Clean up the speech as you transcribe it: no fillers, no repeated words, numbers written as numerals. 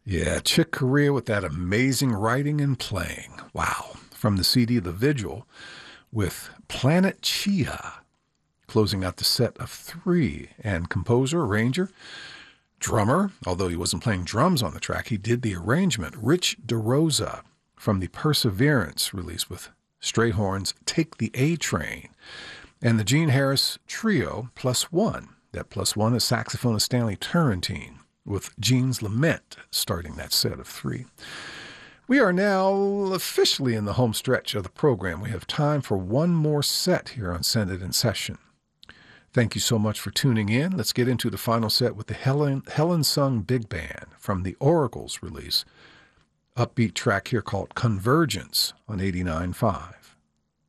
Yeah, Chick Corea with that amazing writing and playing. Wow. From the CD The Vigil with Planet Chia, closing out the set of three. And composer, arranger, drummer, although he wasn't playing drums on the track, he did the arrangement. Rich DeRosa from the Perseverance release with Strayhorn's Take the A Train. And the Gene Harris Trio plus one. That plus one is saxophonist Stanley Turrentine with Gene's Lament starting that set of three. We are now officially in the home stretch of the program. We have time for one more set here on Send It in Session. Thank you so much for tuning in. Let's get into the final set with the Helen Sung Big Band from the Oracles release. Upbeat track here called Convergence on 89.5.